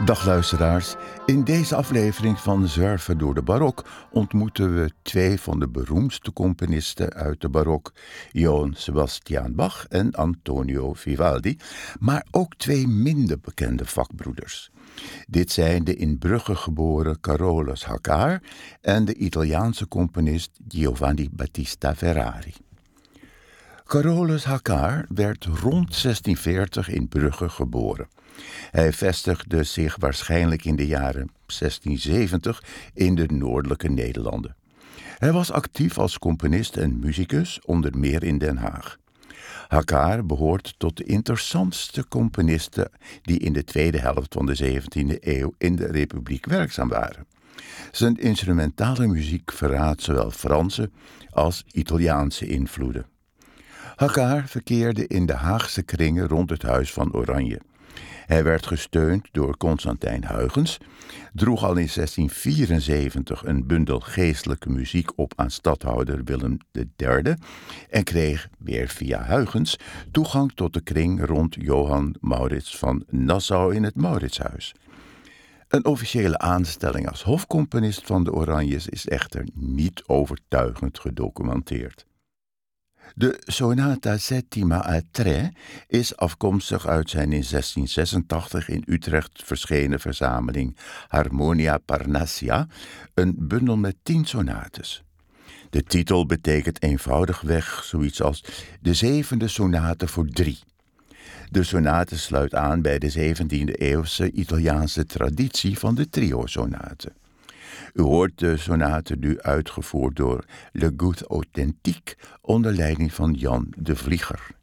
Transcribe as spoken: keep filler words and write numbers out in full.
Dag luisteraars, in deze aflevering van Zwerven door de Barok ontmoeten we twee van de beroemdste componisten uit de barok, Johann Sebastian Bach en Antonio Vivaldi, maar ook twee minder bekende vakbroeders. Dit zijn de in Brugge geboren Carolus Haccar en de Italiaanse componist Giovanni Battista Ferrari. Carolus Haccar werd rond zestien veertig in Brugge geboren. Hij vestigde zich waarschijnlijk in de jaren zestien zeventig in de noordelijke Nederlanden. Hij was actief als componist en muzikus, onder meer in Den Haag. Haccar behoort tot de interessantste componisten die in de tweede helft van de zeventiende eeuw in de Republiek werkzaam waren. Zijn instrumentale muziek verraadt zowel Franse als Italiaanse invloeden. Haccar verkeerde in de Haagse kringen rond het Huis van Oranje. Hij werd gesteund door Constantijn Huygens, droeg al in zestien vierenzeventig een bundel geestelijke muziek op aan stadhouder Willem de derde en kreeg, weer via Huygens, toegang tot de kring rond Johan Maurits van Nassau in het Mauritshuis. Een officiële aanstelling als hofcomponist van de Oranjes is echter niet overtuigend gedocumenteerd. De Sonata Settima a tre is afkomstig uit zijn in zestien zesentachtig in Utrecht verschenen verzameling Harmonia Parnassia, een bundel met tien sonates. De titel betekent eenvoudigweg zoiets als de zevende sonate voor drie. De sonate sluit aan bij de zeventiende eeuwse Italiaanse traditie van de trio-sonate. U hoort de sonate nu uitgevoerd door Le Goût Authentique onder leiding van Jan de Vlieger.